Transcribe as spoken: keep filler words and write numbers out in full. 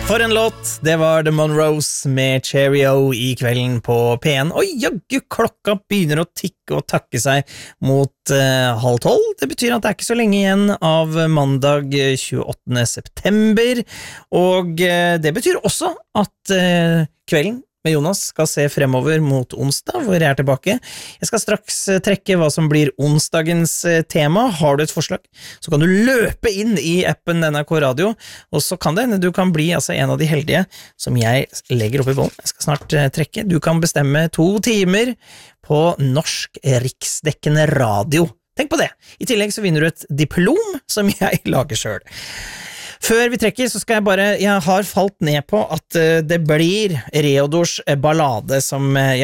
For en låt, det var The Monroes med Cheerio I kvelden på P en. Og jaggu, klokka begynner å tikke og takke seg mot uh, halv tolv. Det betyr at det er ikke så lenge igjen av mandag tjueåttende september. Og uh, det betyr også at uh, kvelden med Jonas skal se fremover mot onsdag, hvor jeg er tilbake. Jeg skal straks trekke hva som blir onsdagens tema. Har du et forslag, så kan du løpe inn I appen N R K Radio, og så kan det hende du kan bli altså, en av de heldige som jeg legger opp I bånd. Jeg skal snart trekke. Du kan bestemme to timer på norsk riksdekkende radio. Tenk på det. I tillegg så vinner du et diplom som jeg lager selv. Før vi trekker, så skal jeg bare, jeg har falt ned på at det blir Reodors ballade som jeg